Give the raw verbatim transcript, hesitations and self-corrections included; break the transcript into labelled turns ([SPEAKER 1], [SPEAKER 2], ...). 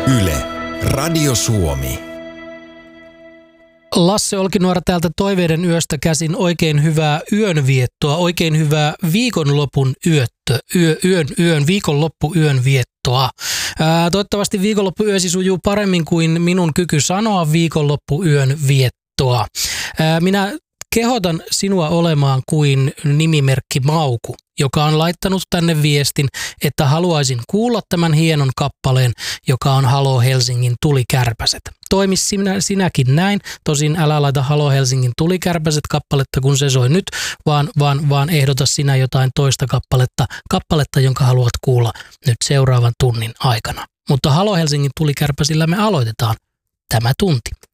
[SPEAKER 1] Yle, Radio Suomi.
[SPEAKER 2] Lasse Olkinuora täältä Toiveiden yöstä käsin. Oikein hyvää yönviettoa, oikein hyvää viikonlopun yöttö, yö, yön, yön, viikonloppu yön viettoa. Ää, toivottavasti viikonloppu yösi sujuu paremmin kuin minun kyky sanoa viikonloppu yön viettoa. Ää, minä kehotan sinua olemaan kuin nimimerkki Mauku, joka on laittanut tänne viestin, että haluaisin kuulla tämän hienon kappaleen, joka on Halo Helsingin tulikärpäset. Toimi sinä, sinäkin näin, tosin älä laita Halo Helsingin tulikärpäset kappaletta, kun se soi nyt, vaan, vaan, vaan ehdota sinä jotain toista kappaletta, kappaletta, jonka haluat kuulla nyt seuraavan tunnin aikana. Mutta Halo Helsingin tulikärpäsillä me aloitetaan tämä tunti.